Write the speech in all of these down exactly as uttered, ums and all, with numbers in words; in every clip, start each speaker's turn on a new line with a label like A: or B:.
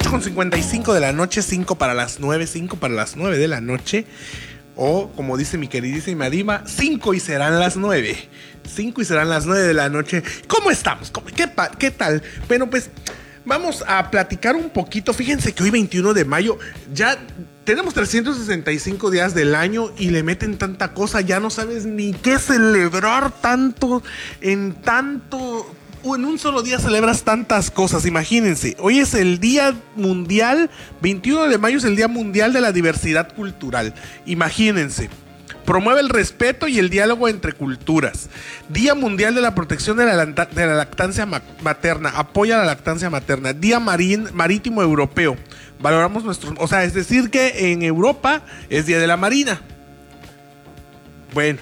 A: con cincuenta y cinco de la noche, cinco para las nueve, cinco para las nueve de la noche. O, como dice mi queridísima Dima, cinco y serán las nueve. cinco y serán las nueve de la noche. ¿Cómo estamos? ¿Cómo, qué, ¿Qué tal? Bueno, pues vamos a platicar un poquito. Fíjense que hoy veintiuno de mayo ya tenemos trescientos sesenta y cinco días del año y le meten tanta cosa. Ya no sabes ni qué celebrar tanto en tanto... En un solo día celebras tantas cosas, imagínense. Hoy es el Día Mundial, veintiuno de mayo es el Día Mundial de la Diversidad Cultural. Imagínense. Promueve el respeto y el diálogo entre culturas. Día Mundial de la Protección de la, de la Lactancia Materna. Apoya la lactancia materna. Día Marín, Marítimo Europeo. Valoramos nuestros... O sea, es decir que en Europa es Día de la Marina. Bueno.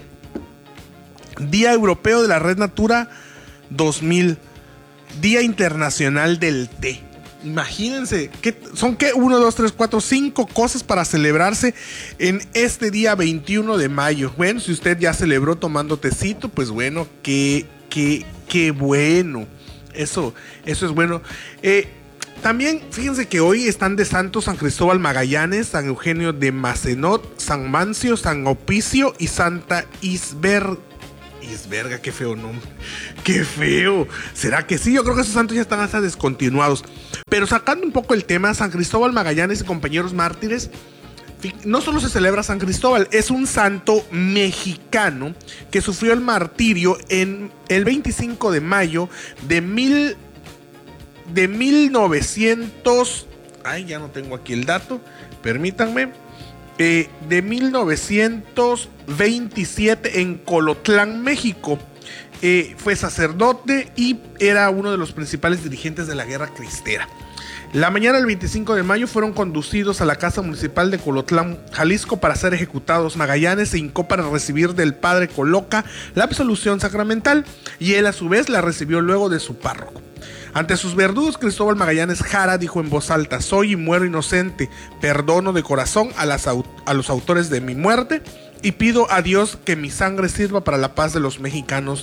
A: Día Europeo de la Red Natura dos mil, Día Internacional del Té. Imagínense, ¿qué, son qué? uno, dos, tres, cuatro, cinco cosas para celebrarse en este día veintiuno de mayo. Bueno, si usted ya celebró tomando tecito, pues bueno, qué, qué, qué bueno. Eso, eso es bueno. Eh, también, fíjense que hoy están de santos San Cristóbal Magallanes, San Eugenio de Macenot, San Mancio, San Hopicio y Santa Isber. Isberga, qué feo nombre. Qué feo. ¿Será que sí? Yo creo que esos santos ya están hasta descontinuados. Pero sacando un poco el tema, San Cristóbal Magallanes y compañeros mártires, no solo se celebra San Cristóbal, es un santo mexicano que sufrió el martirio en el veinticinco de mayo de mil de mil novecientos. Ay, ya no tengo aquí el dato. Permítanme. Eh, de mil novecientos veintisiete en Colotlán, México. Eh, fue sacerdote y era uno de los principales dirigentes de la guerra cristera. La mañana del veinticinco de mayo fueron conducidos a la casa municipal de Colotlán, Jalisco, para ser ejecutados. Magallanes se hincó para recibir del padre Coloca la absolución sacramental y él a su vez la recibió luego de su párroco. Ante sus verdugos, Cristóbal Magallanes Jara dijo en voz alta: soy y muero inocente, perdono de corazón a, las, a los autores de mi muerte y pido a Dios que mi sangre sirva para la paz de los mexicanos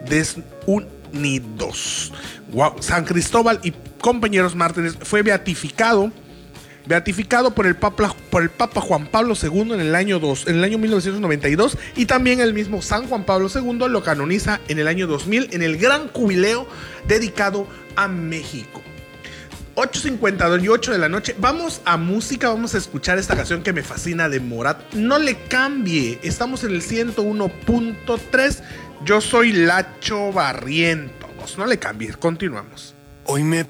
A: desunidos. Wow. San Cristóbal y compañeros mártires fue beatificado beatificado por el Papa, por el Papa Juan Pablo segundo en el año dos, en el año mil novecientos noventa y dos, y también el mismo San Juan Pablo segundo lo canoniza en el año dos mil en el gran jubileo dedicado a México. ocho cincuenta y ocho de la noche. Vamos a música, vamos a escuchar esta canción que me fascina de Morat. No le cambie. Estamos en el ciento uno punto tres. Yo soy Lacho Barrientos. No le cambie. Continuamos.
B: Hoy me